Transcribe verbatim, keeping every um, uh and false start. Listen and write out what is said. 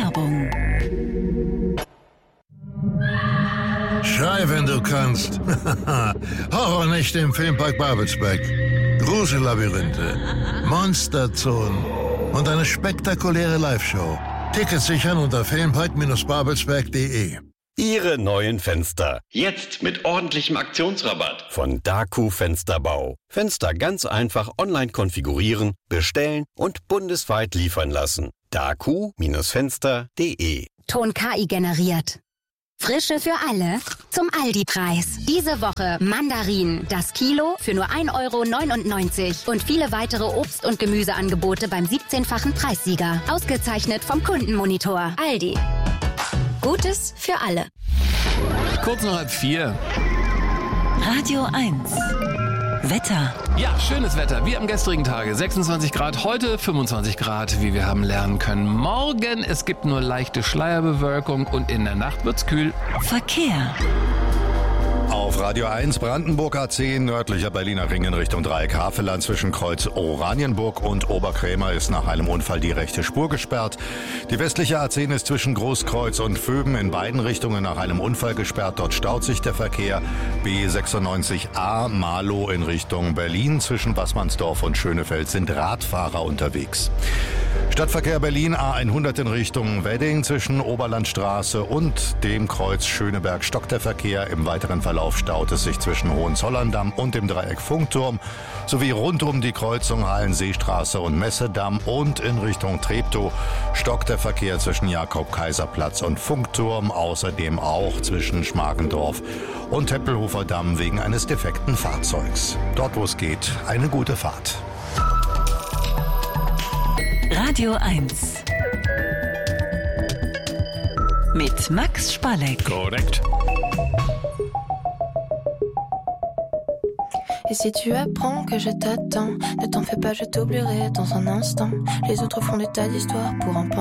Werbung. Schrei, wenn du kannst. Horrornächte im Filmpark Babelsberg. Grusellabyrinthe, Monsterzonen und eine spektakuläre Live-Show. Tickets sichern unter filmpark babelsberg punkt de. Ihre neuen Fenster. Jetzt mit ordentlichem Aktionsrabatt. Von Daku Fensterbau. Fenster ganz einfach online konfigurieren, bestellen und bundesweit liefern lassen. daku Fenster punkt de. Ton K I generiert. Frische für alle zum Aldi-Preis. Diese Woche Mandarinen, das Kilo für nur ein Euro neunundneunzig und viele weitere Obst- und Gemüseangebote beim siebzehnfachen Preissieger. Ausgezeichnet vom Kundenmonitor. Aldi. Gutes für alle. Kurz nach halb vier. Radio eins. Wetter. Ja, schönes Wetter, wie am gestrigen Tage. sechsundzwanzig Grad, heute fünfundzwanzig Grad, wie wir haben lernen können. Morgen, es gibt nur leichte Schleierbewölkung und in der Nacht wird's kühl. Verkehr. Auf Radio eins Brandenburg A zehn, nördlicher Berliner Ring in Richtung Dreieck Havelland zwischen Kreuz Oranienburg und Oberkrämer ist nach einem Unfall die rechte Spur gesperrt. Die westliche A zehn ist zwischen Großkreuz und Vöben in beiden Richtungen nach einem Unfall gesperrt. Dort staut sich der Verkehr. B sechsundneunzig A Marlow in Richtung Berlin. Zwischen Wassmannsdorf und Schönefeld sind Radfahrer unterwegs. Stadtverkehr Berlin A hundert in Richtung Wedding. Zwischen Oberlandstraße und dem Kreuz Schöneberg stockt der Verkehr. Im weiteren Verlauf staut es sich zwischen Hohenzollern-Damm und dem Dreieck Funkturm sowie rund um die Kreuzung Hallenseestraße und Messedamm und in Richtung Treptow stockt der Verkehr zwischen Jakob-Kaiser-Platz und Funkturm, außerdem auch zwischen Schmargendorf und Tempelhofer Damm wegen eines defekten Fahrzeugs. Dort, wo es geht, eine gute Fahrt. Radio eins. Mit Max Spalleck. Korrekt. Et si tu apprends que je t'attends, ne t'en fais pas, je t'oublierai dans un instant. Les autres font des tas d'histoires pour un pan.